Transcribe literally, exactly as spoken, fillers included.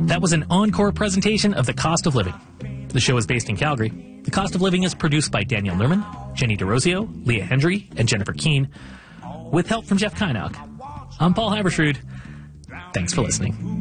That was an encore presentation of The Cost of Living. The show is based in Calgary. The Cost of Living is produced by Daniel Nerman, Jenny DeRosio, Leah Hendry, and Jennifer Keane, with help from Jeff Kynock. I'm Paul Haberstrood. Thanks for listening.